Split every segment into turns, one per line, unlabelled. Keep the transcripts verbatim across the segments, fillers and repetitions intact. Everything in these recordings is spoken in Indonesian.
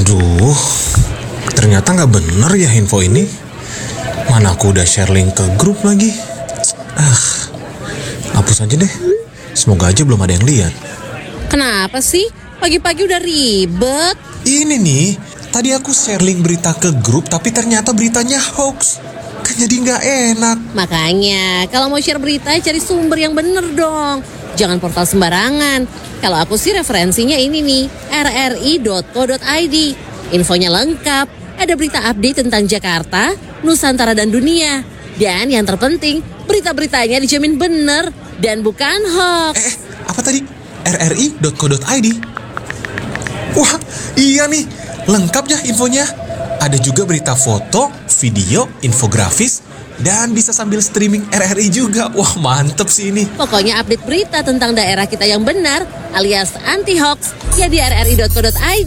Aduh, ternyata nggak bener ya info ini. Mana aku udah share link ke grup lagi. Ah, hapus aja deh. Semoga aja belum ada yang lihat.
Kenapa sih? Pagi-pagi udah ribet.
Ini nih, tadi aku share link berita ke grup tapi ternyata beritanya hoax. Kan jadi nggak enak.
Makanya, kalau mau share berita cari sumber yang bener dong. Jangan portal sembarangan. Kalau aku sih referensinya ini nih, r r i dot co dot i d. Infonya lengkap, ada berita update tentang Jakarta, Nusantara dan dunia. Dan yang terpenting, berita-beritanya dijamin bener dan bukan hoax.
Eh, apa tadi? r r i dot co dot i d. Wah, iya nih, lengkap ya infonya. Ada juga berita foto, video, infografis, dan bisa sambil streaming R R I juga. Wah, mantep sih ini.
Pokoknya update berita tentang daerah kita yang benar alias anti-hoax ya di r r i dot co dot i d.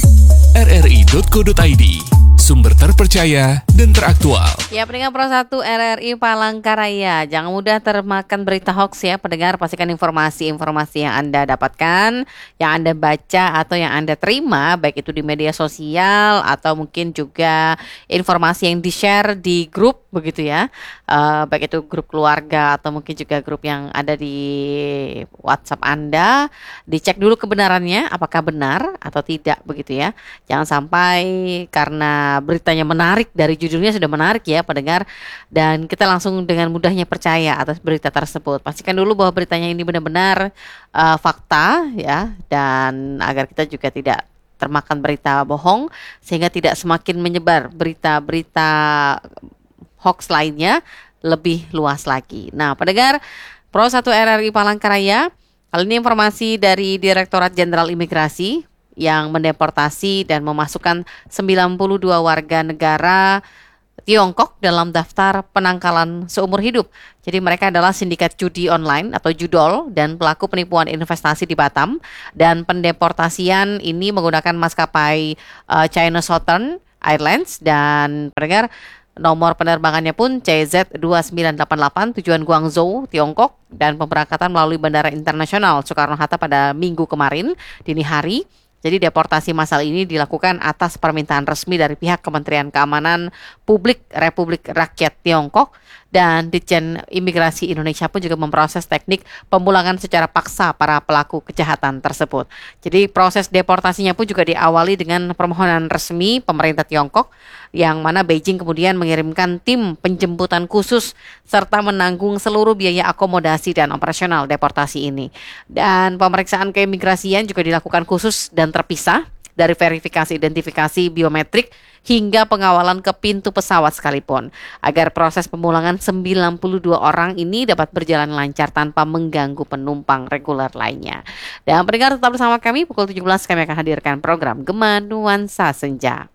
r r i dot co dot i d, sumber terpercaya dan teraktual.
Ya, pendengar Pro satu R R I Palangkaraya, jangan mudah termakan berita hoax ya pendengar. Pastikan informasi-informasi yang Anda dapatkan, yang Anda baca atau yang Anda terima, baik itu di media sosial atau mungkin juga informasi yang di-share di grup begitu ya, uh, baik itu grup keluarga atau mungkin juga grup yang ada di WhatsApp Anda. Dicek dulu kebenarannya, apakah benar atau tidak begitu ya. Jangan sampai karena beritanya menarik, dari judulnya sudah menarik ya pendengar, dan kita langsung dengan mudahnya percaya atas berita tersebut. Pastikan dulu bahwa beritanya ini benar-benar uh, fakta ya, dan agar kita juga tidak termakan berita bohong sehingga tidak semakin menyebar berita-berita hoax lainnya lebih luas lagi. Nah, pendengar Pro satu R R I Palangkaraya, kali ini informasi dari Direktorat Jenderal Imigrasi yang mendeportasi dan memasukkan sembilan puluh dua warga negara Tiongkok dalam daftar penangkalan seumur hidup. Jadi mereka adalah sindikat judi online atau judol dan pelaku penipuan investasi di Batam, dan pendeportasian ini menggunakan maskapai uh, China Southern Airlines, dan pendengar nomor penerbangannya pun C Z dua sembilan delapan delapan tujuan Guangzhou, Tiongkok, dan pemberangkatan melalui Bandara Internasional Soekarno-Hatta pada Minggu kemarin dini hari. Jadi deportasi massal ini dilakukan atas permintaan resmi dari pihak Kementerian Keamanan Publik Republik Rakyat Tiongkok, dan Ditjen Imigrasi Indonesia pun juga memproses teknik pemulangan secara paksa para pelaku kejahatan tersebut. Jadi proses deportasinya pun juga diawali dengan permohonan resmi pemerintah Tiongkok, yang mana Beijing kemudian mengirimkan tim penjemputan khusus serta menanggung seluruh biaya akomodasi dan operasional deportasi ini. Dan pemeriksaan keimigrasian juga dilakukan khusus dan terpisah, dari verifikasi identifikasi biometrik hingga pengawalan ke pintu pesawat sekalipun, agar proses pemulangan sembilan puluh dua orang ini dapat berjalan lancar tanpa mengganggu penumpang reguler lainnya. Dan pendengar tetap bersama kami, pukul tujuh belas kami akan hadirkan program Gema Nuansa Senja.